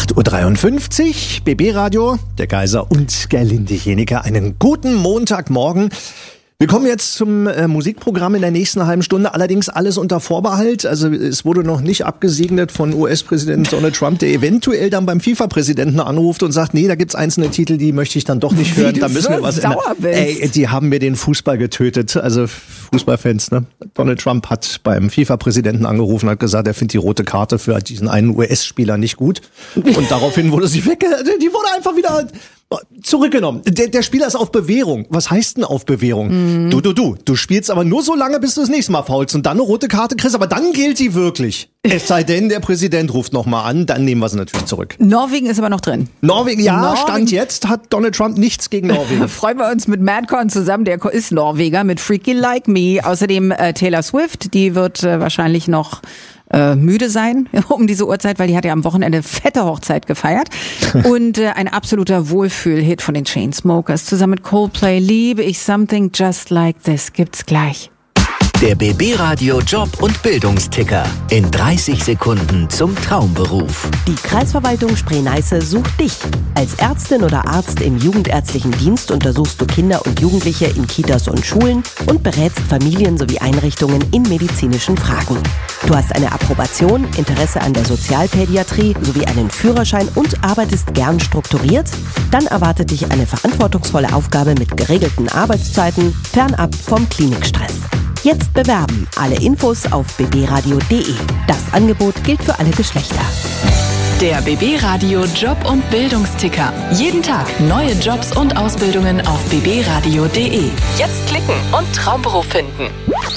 8.53 Uhr, BB Radio, der Geiser und Gerlinde Jeniker. Einen guten Montagmorgen. Wir kommen jetzt zum Musikprogramm in der nächsten halben Stunde, allerdings alles unter Vorbehalt. Also es wurde noch nicht abgesegnet von US-Präsident Donald Trump, der eventuell dann beim FIFA-Präsidenten anruft und sagt, nee, da gibt's einzelne Titel, die möchte ich dann doch nicht hören. Da müssen wir was ändern. Ey, die haben mir den Fußball getötet. Also Fußballfans, ne? Donald Trump hat beim FIFA-Präsidenten angerufen und hat gesagt, er findet die rote Karte für diesen einen US-Spieler nicht gut. Und daraufhin wurde sie die wurde einfach wieder zurückgenommen. Der Spieler ist auf Bewährung. Was heißt denn auf Bewährung? Du spielst aber nur so lange, bis du das nächste Mal faulst und dann eine rote Karte kriegst, aber dann gilt die wirklich. Es sei denn, der Präsident ruft nochmal an, dann nehmen wir sie natürlich zurück. Norwegen ist aber noch drin. Norwegen, Stand jetzt hat Donald Trump nichts gegen Norwegen. Freuen wir uns mit Madcon zusammen, der ist Norweger, mit Freaky Like Me. Außerdem Taylor Swift, die wird wahrscheinlich noch müde sein um diese Uhrzeit, weil die hat ja am Wochenende fette Hochzeit gefeiert. Und ein absoluter Wohlfühl-Hit von den Chainsmokers. Zusammen mit Coldplay, Liebe ich Something Just Like This, gibt's gleich. Der BB Radio Job und Bildungsticker. In 30 Sekunden zum Traumberuf. Die Kreisverwaltung Spree-Neiße sucht dich. Als Ärztin oder Arzt im jugendärztlichen Dienst untersuchst du Kinder und Jugendliche in Kitas und Schulen und berätst Familien sowie Einrichtungen in medizinischen Fragen. Du hast eine Approbation, Interesse an der Sozialpädiatrie sowie einen Führerschein und arbeitest gern strukturiert? Dann erwartet dich eine verantwortungsvolle Aufgabe mit geregelten Arbeitszeiten, fernab vom Klinikstress. Jetzt bewerben. Alle Infos auf bbradio.de. Das Angebot gilt für alle Geschlechter. Der BB Radio Job und Bildungsticker. Jeden Tag neue Jobs und Ausbildungen auf bbradio.de. Jetzt klicken und Traumberuf finden.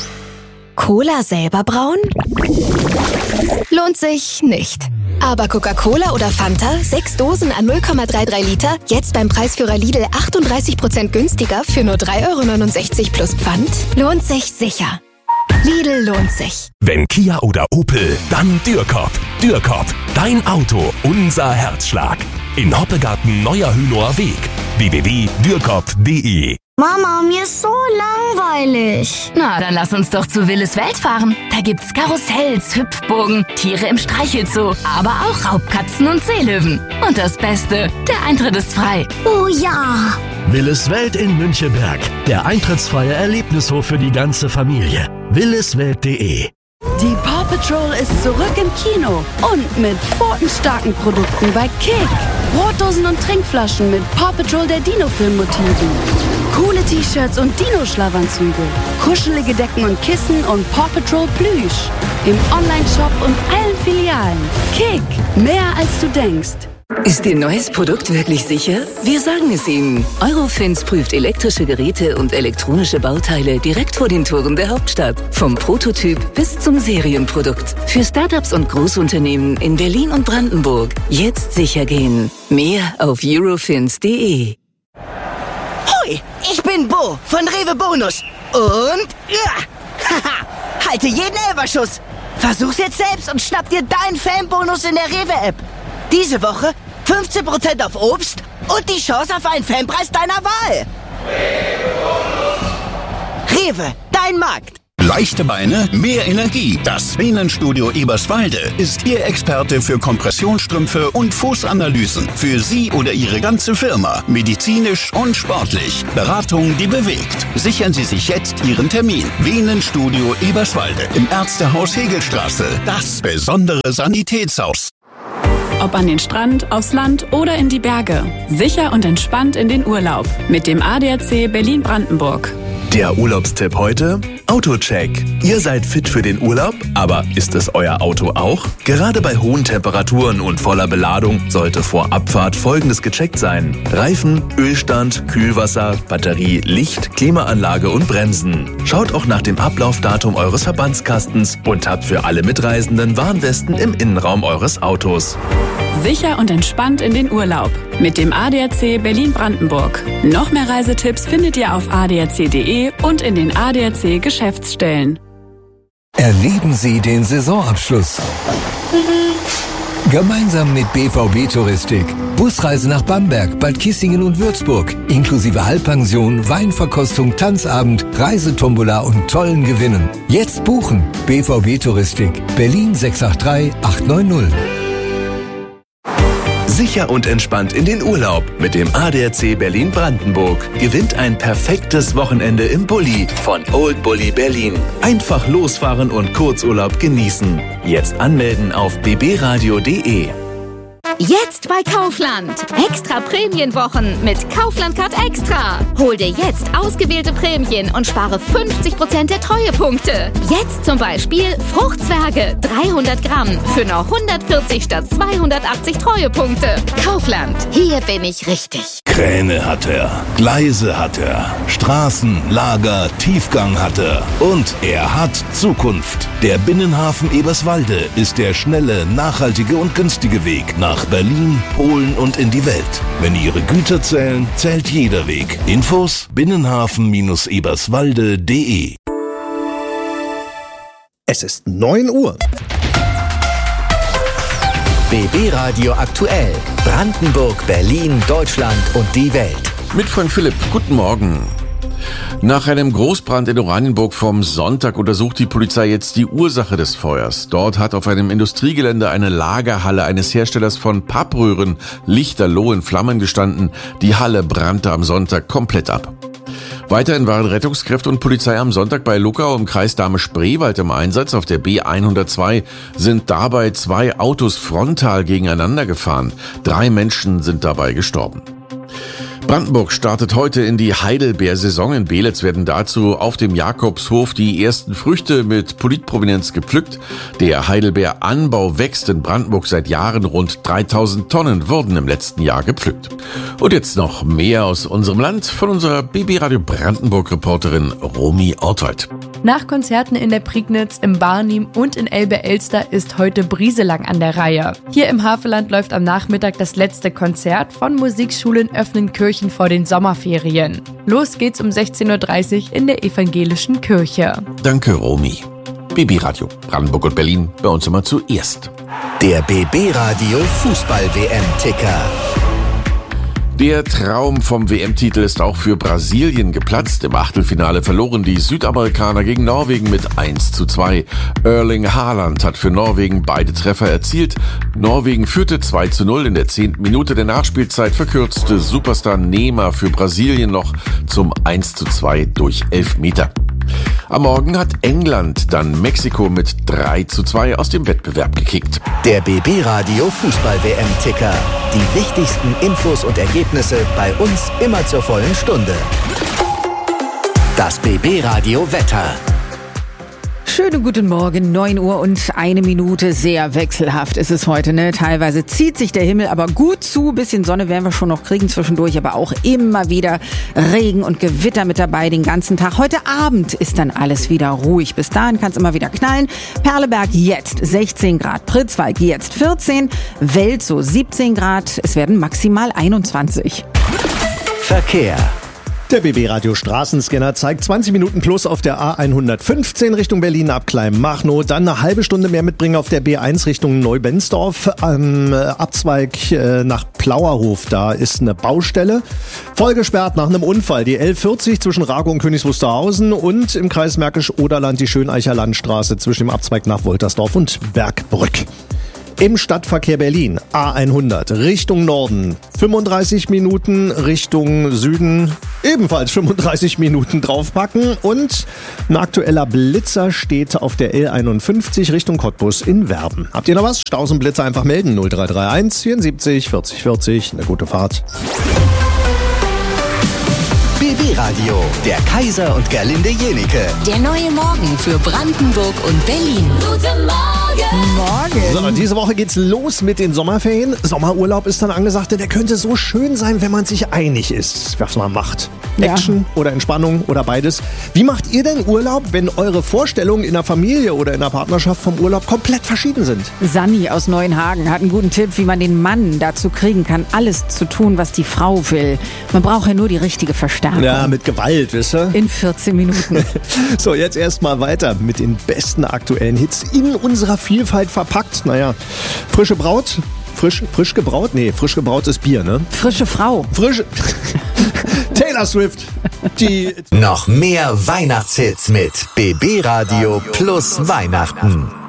Cola selber brauen? Lohnt sich nicht. Aber Coca-Cola oder Fanta, 6 Dosen an 0,33 Liter, jetzt beim Preisführer Lidl 38% günstiger für nur 3,69 € plus Pfand? Lohnt sich sicher. Lidl lohnt sich. Wenn Kia oder Opel, dann Dürkop. Dürkop, dein Auto, unser Herzschlag. In Hoppegarten Neuer Hühnower Weg. www.dürkop.de. Mama, mir ist so langweilig. Na, dann lass uns doch zu Willis Welt fahren. Da gibt's Karussells, Hüpfburgen, Tiere im Streichelzoo, aber auch Raubkatzen und Seelöwen. Und das Beste, der Eintritt ist frei. Oh ja! Willis Welt in Münchenberg. Der eintrittsfreie Erlebnishof für die ganze Familie. williswelt.de. Die Paw Patrol ist zurück im Kino und mit pfotenstarken Produkten bei Kick. Brotdosen und Trinkflaschen mit Paw Patrol der Dino-Film-Motiven. Coole T-Shirts und Dino-Schlafanzüge. Kuschelige Decken und Kissen und Paw Patrol Plüsch. Im Online-Shop und allen Filialen. Kick, mehr als du denkst. Ist Ihr neues Produkt wirklich sicher? Wir sagen es Ihnen. Eurofins prüft elektrische Geräte und elektronische Bauteile direkt vor den Toren der Hauptstadt. Vom Prototyp bis zum Serienprodukt. Für Startups und Großunternehmen in Berlin und Brandenburg. Jetzt sicher gehen. Mehr auf eurofins.de. Hoi, ich bin Bo von Rewe Bonus. Und haha, halte jeden Elferschuss. Versuch's jetzt selbst und schnapp dir deinen Fanbonus in der Rewe-App. Diese Woche 15% auf Obst und die Chance auf einen Fanpreis deiner Wahl. Rewe, dein Markt. Leichte Beine, mehr Energie. Das Venenstudio Eberswalde ist Ihr Experte für Kompressionsstrümpfe und Fußanalysen. Für Sie oder Ihre ganze Firma. Medizinisch und sportlich. Beratung, die bewegt. Sichern Sie sich jetzt Ihren Termin. Venenstudio Eberswalde im Ärztehaus Hegelstraße. Das besondere Sanitätshaus. Ob an den Strand, aufs Land oder in die Berge. Sicher und entspannt in den Urlaub. Mit dem ADAC Berlin-Brandenburg. Der Urlaubstipp heute? Autocheck. Ihr seid fit für den Urlaub, aber ist es euer Auto auch? Gerade bei hohen Temperaturen und voller Beladung sollte vor Abfahrt Folgendes gecheckt sein: Reifen, Ölstand, Kühlwasser, Batterie, Licht, Klimaanlage und Bremsen. Schaut auch nach dem Ablaufdatum eures Verbandskastens und habt für alle Mitreisenden Warnwesten im Innenraum eures Autos. Sicher und entspannt in den Urlaub. Mit dem ADAC Berlin-Brandenburg. Noch mehr Reisetipps findet ihr auf adac.de und in den ADAC-Geschäftsstellen. Erleben Sie den Saisonabschluss. Gemeinsam mit BVB Touristik. Busreise nach Bamberg, Bad Kissingen und Würzburg. Inklusive Halbpension, Weinverkostung, Tanzabend, Reisetombola und tollen Gewinnen. Jetzt buchen. BVB Touristik. Berlin 683 890. Sicher und entspannt in den Urlaub mit dem ADAC Berlin-Brandenburg. Gewinnt ein perfektes Wochenende im Bulli von Old Bulli Berlin. Einfach losfahren und Kurzurlaub genießen. Jetzt anmelden auf bbradio.de. Jetzt bei Kaufland. Extra Prämienwochen mit Kaufland Card Extra. Hol dir jetzt ausgewählte Prämien und spare 50% der Treuepunkte. Jetzt zum Beispiel Fruchtzwerge 300 Gramm für nur 140 statt 280 Treuepunkte. Kaufland, hier bin ich richtig. Kräne hat er, Gleise hat er, Straßen, Lager, Tiefgang hat er. Und er hat Zukunft. Der Binnenhafen Eberswalde ist der schnelle, nachhaltige und günstige Weg nach Berlin, Polen und in die Welt. Wenn Ihre Güter zählen, zählt jeder Weg. Infos binnenhafen-eberswalde.de. Es ist 9 Uhr. BB Radio aktuell. Brandenburg, Berlin, Deutschland und die Welt. Mit Frank Philipp. Guten Morgen. Nach einem Großbrand in Oranienburg vom Sonntag untersucht die Polizei jetzt die Ursache des Feuers. Dort hat auf einem Industriegelände eine Lagerhalle eines Herstellers von Pappröhren lichterloh in Flammen gestanden. Die Halle brannte am Sonntag komplett ab. Weiterhin waren Rettungskräfte und Polizei am Sonntag bei Luckau im Kreis Dahme-Spreewald im Einsatz. Auf der B102 sind dabei 2 Autos frontal gegeneinander gefahren. 3 Menschen sind dabei gestorben. Brandenburg startet heute in die Heidelbeersaison. In Beelitz werden dazu auf dem Jakobshof die ersten Früchte mit Politprominenz gepflückt. Der Heidelbeeranbau wächst in Brandenburg seit Jahren. Rund 3000 Tonnen wurden im letzten Jahr gepflückt. Und jetzt noch mehr aus unserem Land von unserer BB Radio Brandenburg-Reporterin Romy Ortwald. Nach Konzerten in der Prignitz, im Barnim und in Elbe-Elster ist heute Brieselang an der Reihe. Hier im Havelland läuft am Nachmittag das letzte Konzert von Musikschulen öffnen Kirchen vor den Sommerferien. Los geht's um 16:30 Uhr in der evangelischen Kirche. Danke, Romy. BB Radio Brandenburg und Berlin, bei uns immer zuerst. Der BB Radio Fußball-WM-Ticker. Der Traum vom WM-Titel ist auch für Brasilien geplatzt. Im Achtelfinale verloren die Südamerikaner gegen Norwegen mit 1:2. Erling Haaland hat für Norwegen beide Treffer erzielt. Norwegen führte 2:0 in der 10. Minute der Nachspielzeit, verkürzte Superstar Neymar für Brasilien noch zum 1:2 durch Elfmeter. Am Morgen hat England dann Mexiko mit 3:2 aus dem Wettbewerb gekickt. Der BB Radio Fußball-WM-Ticker. Die wichtigsten Infos und Ergebnisse bei uns immer zur vollen Stunde. Das BB Radio Wetter. Schönen guten Morgen, 9 Uhr und 1 Minute. Sehr wechselhaft ist es heute, ne? Teilweise zieht sich der Himmel aber gut zu. Bisschen Sonne werden wir schon noch kriegen zwischendurch, aber auch immer wieder Regen und Gewitter mit dabei den ganzen Tag. Heute Abend ist dann alles wieder ruhig. Bis dahin kann es immer wieder knallen. Perleberg jetzt 16 Grad, Pritzwalk jetzt 14, Welzow 17 Grad. Es werden maximal 21. Verkehr. Der BB Radio Straßenscanner zeigt 20 Minuten plus auf der A115 Richtung Berlin ab Kleinmachnow. Dann eine halbe Stunde mehr mitbringen auf der B1 Richtung Neubensdorf. Am Abzweig nach Plauerhof, da ist eine Baustelle. Voll gesperrt nach einem Unfall. Die L40 zwischen Rago und Königs Wusterhausen und im Kreis Märkisch-Oderland die Schöneicher Landstraße zwischen dem Abzweig nach Woltersdorf und Bergbrück. Im Stadtverkehr Berlin, A100, Richtung Norden, 35 Minuten, Richtung Süden, ebenfalls 35 Minuten draufpacken. Und ein aktueller Blitzer steht auf der L51 Richtung Cottbus in Werben. Habt ihr noch was? Staus und Blitzer einfach melden, 0331 74 40 40. Eine gute Fahrt. BB Radio, der Kaiser und Gerlinde Jenike. Der neue Morgen für Brandenburg und Berlin. Guten Morgen. So, diese Woche geht's los mit den Sommerferien. Sommerurlaub ist dann angesagt, der könnte so schön sein, wenn man sich einig ist, was man macht. Ja. Action oder Entspannung oder beides. Wie macht ihr denn Urlaub, wenn eure Vorstellungen in der Familie oder in der Partnerschaft vom Urlaub komplett verschieden sind? Sanni aus Neuenhagen hat einen guten Tipp, wie man den Mann dazu kriegen kann, alles zu tun, was die Frau will. Man braucht ja nur die richtige Verstärkung. Ja, mit Gewalt, wisst ihr? In 14 Minuten. So, jetzt erstmal weiter mit den besten aktuellen Hits in unserer Vielfalt verpackt. Naja, frische Braut, frisch gebraut? Nee, frisch gebraut ist Bier, ne? Frische Frau. Taylor Swift. Noch mehr Weihnachtshits mit BB Radio plus Weihnachten.